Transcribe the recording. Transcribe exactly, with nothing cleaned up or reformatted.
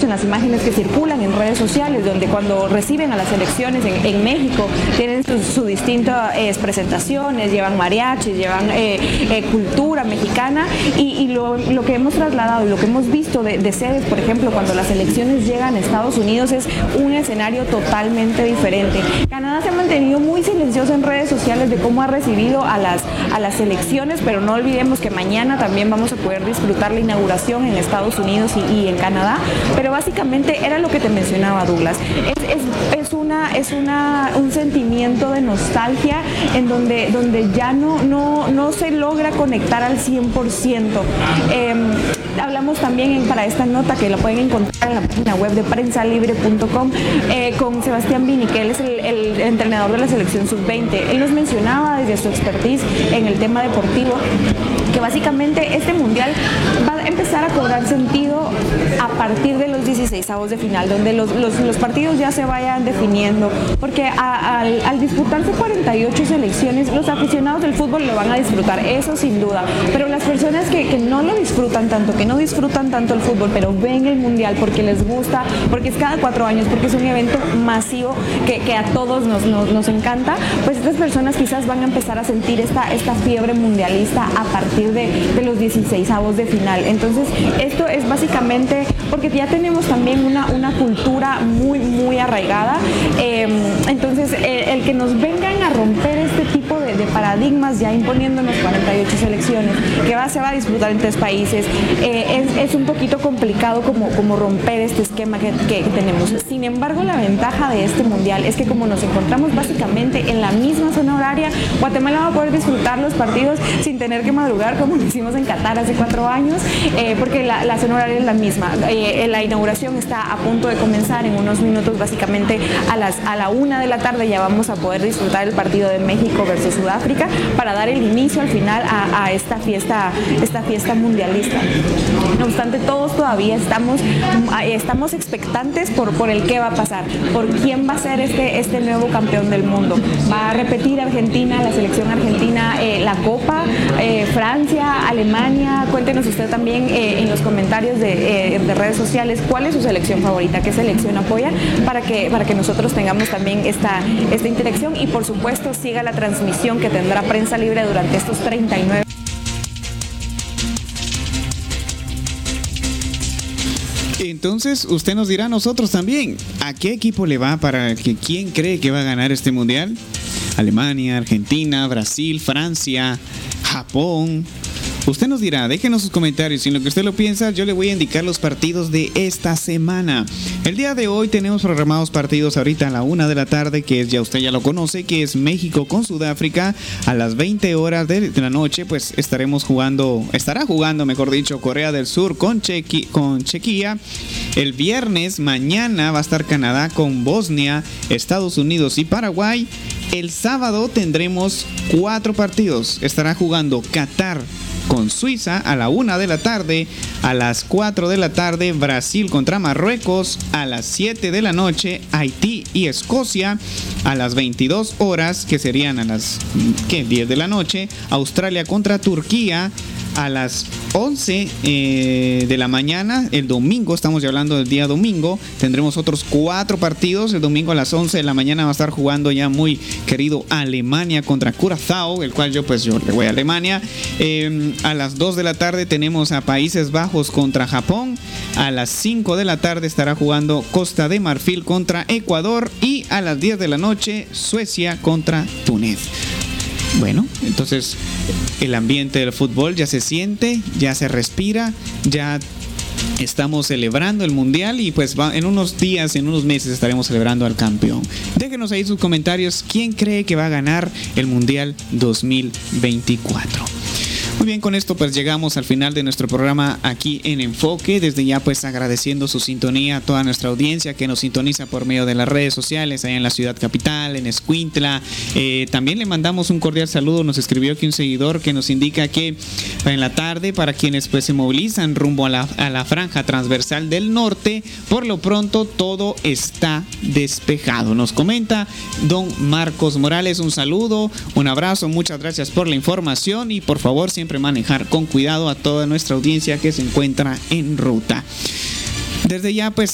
en las imágenes que circulan en redes sociales, donde cuando reciben a las selecciones en, en México tienen sus su distintas eh, presentaciones, llevan mariachis, llevan eh, eh, cultura mexicana y, y lo, lo que hemos trasladado y lo que hemos visto de, de sedes, por ejemplo, cuando las selecciones llegan a Estados Unidos es un escenario totalmente diferente. Canadá se ha mantenido muy silencioso en redes sociales de cómo ha recibido a las, a las selecciones, pero no olvidemos que mañana también vamos a poder disfrutar la inauguración en Estados Unidos y, y en Canadá, pero básicamente era lo que te mencionaba, Douglas. Es, es, es, una, es una, un sentimiento de nostalgia en donde, donde ya no, no, no se logra conectar al cien por ciento. Eh, hablamos también en, para esta nota que la pueden encontrar en la página web de prensa libre punto com eh, con Sebastián Vini, que él es el, el entrenador de la selección sub veinte. Él nos mencionaba desde su expertise en el tema deportivo que básicamente este mundial va a empezar a cobrar sentido a partir de los dieciseisavos de final, donde los, los, los partidos ya se vayan definiendo, porque a, al, al disputarse cuarenta y ocho selecciones, los aficionados del fútbol lo van a disfrutar, eso sin duda, pero las personas que, que no lo disfrutan tanto, que no disfrutan tanto el fútbol, pero ven el mundial porque les gusta, porque es cada cuatro años, porque es un evento masivo que, que a todos nos, nos, nos encanta, pues estas personas quizás van a empezar a sentir esta, esta fiebre mundialista a partir de, de los dieciseisavos de final. Entonces esto es básicamente porque ya tenemos también una, una cultura muy muy arraigada, eh, entonces eh, el que nos vengan a romper este tipo de, de paradigmas ya imponiéndonos cuarenta y ocho selecciones que va, se va a disfrutar en tres países, eh, es, es un poquito complicado como, como romper este esquema que, que tenemos. Sin embargo, la ventaja de este mundial es que como nos encontramos básicamente en la misma zona horaria, Guatemala va a poder disfrutar los partidos sin tener que madrugar como lo hicimos en Qatar hace cuatro años, eh, porque la, la zona horaria es la misma. Eh, la inauguración está a punto de comenzar en unos minutos, básicamente a, las, a la una de la tarde ya vamos a poder disfrutar el partido de México versus Sudáfrica para dar el inicio al final a, a esta fiesta, esta fiesta mundialista. No obstante, todos todavía estamos, estamos expectantes por, por el qué va a pasar, por quién va a ser este, este nuevo campeón del mundo. ¿Va a repetir Argentina, la selección argentina, eh, la Copa? Eh, Francia, Alemania, cuéntenos usted también eh, en los comentarios de, eh, de redes sociales cuál es su selección favorita, qué selección apoya, para que, para que nosotros tengamos también esta, esta interacción y por supuesto siga la transmisión que tendrá Prensa Libre durante estos treinta y nueve. Entonces usted nos dirá a nosotros también, ¿a qué equipo le va para que quién cree que va a ganar este mundial? Alemania, Argentina, Brasil, Francia, Japón. Usted nos dirá, déjenos sus comentarios y en lo que usted lo piensa, yo le voy a indicar los partidos de esta semana. El día de hoy tenemos programados partidos ahorita a la una de la tarde, que es, ya usted ya lo conoce, que es México con Sudáfrica. A las veinte horas de la noche, pues estaremos jugando, estará jugando, mejor dicho, Corea del Sur con, Chequi, con Chequia. El viernes, mañana, va a estar Canadá con Bosnia, Estados Unidos y Paraguay. El sábado tendremos cuatro partidos. Estará jugando Qatar con Suiza a la una de la tarde, a las cuatro de la tarde Brasil contra Marruecos, a las siete de la noche Haití y Escocia, a las veintidós horas, que serían a las ¿qué? diez de la noche, Australia contra Turquía, a las once eh, de la mañana, el domingo, estamos ya hablando del día domingo, tendremos otros cuatro partidos. El domingo a las once de la mañana va a estar jugando ya muy querido Alemania contra Curazao, el cual yo pues yo le voy a Alemania. Eh, a las dos de la tarde tenemos a Países Bajos contra Japón. A las cinco de la tarde estará jugando Costa de Marfil contra Ecuador y a las diez de la noche Suecia contra Túnez. Bueno, entonces el ambiente del fútbol ya se siente, ya se respira, ya estamos celebrando el mundial y pues va, en unos días, en unos meses estaremos celebrando al campeón. Déjenos ahí sus comentarios, ¿quién cree que va a ganar el mundial dos mil veinticuatro? Muy bien, con esto pues llegamos al final de nuestro programa aquí en Enfoque. Desde ya pues agradeciendo su sintonía a toda nuestra audiencia que nos sintoniza por medio de las redes sociales, allá en la ciudad capital, en Escuintla. Eh, también le mandamos un cordial saludo. Nos escribió aquí un seguidor que nos indica que en la tarde, para quienes pues se movilizan rumbo a la, a la franja transversal del norte, por lo pronto todo está despejado. Nos comenta don Marcos Morales. Un saludo, un abrazo, muchas gracias por la información y por favor siempre manejar con cuidado a toda nuestra audiencia que se encuentra en ruta. Desde ya pues